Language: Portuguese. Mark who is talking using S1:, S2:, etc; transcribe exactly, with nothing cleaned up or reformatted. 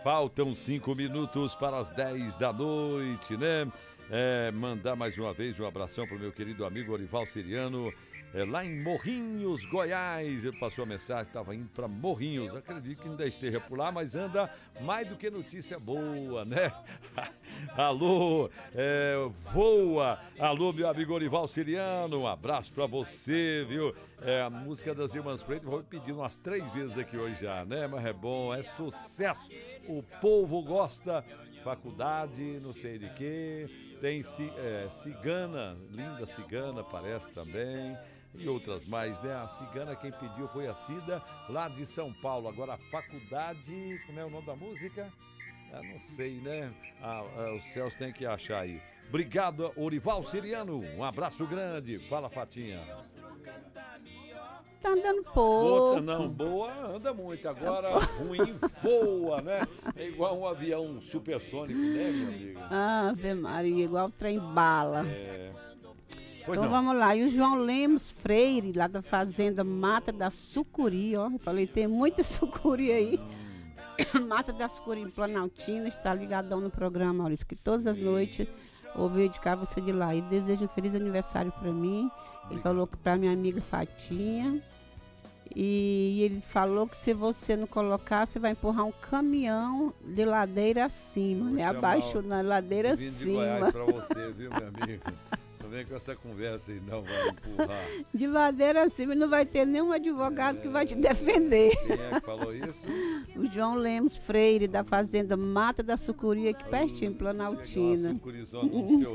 S1: Faltam cinco minutos para as dez da noite, né? É, mandar mais uma vez um abração para o meu querido amigo Orival Siriano, é, lá em Morrinhos, Goiás. Ele passou a mensagem, estava indo para Morrinhos. Acredito que ainda esteja por lá, mas anda mais do que notícia boa, né? Alô, é, voa! Alô, meu amigo Orival Siriano, um abraço para você, viu? É, a música das Irmãs Freitas, vou pedir umas três vezes aqui hoje já, né? Mas é bom, é sucesso. O povo gosta. Faculdade, não sei de quê. Tem é, Cigana, linda Cigana, parece também. E outras mais, né? A Cigana, quem pediu foi a Cida, lá de São Paulo. Agora, a Faculdade, como é o nome da música? Ah, não sei, né? Ah, ah, os céus tem que achar aí. Obrigado, Orival Siriano. Um abraço grande. Fala, Fatinha.
S2: Tá andando pouco.
S1: Outra não, boa anda muito. Agora, ruim voa, né? É igual um avião supersônico, né, minha amiga?
S2: Ave Maria, igual o trem bala.
S1: É. Pois
S2: Então
S1: não.
S2: vamos lá, e o João Lemos Freire, lá da fazenda Mata da Sucuri, ó. Eu falei, tem muita sucuri aí. Hum. Mata da Sucuri em Planaltina, está ligadão no programa, Maurício, que todas as noites ouvi dedicar você de lá. E desejo um feliz aniversário para mim. Ele falou que para minha amiga Fatinha. E ele falou que se você não colocar, você vai empurrar um caminhão de ladeira acima, né? Abaixo na ladeira acima.
S1: De Goiás pra você, viu, minha amiga? Não vem com essa conversa aí, não, vai empurrar.
S2: De ladeira acima, não vai ter nenhum advogado é, que vai te defender.
S1: Quem é que falou isso?
S2: O João Lemos Freire, da fazenda Mata da Sucuri, aqui pertinho, Planaltina.
S1: Chega uma sucurizona no seu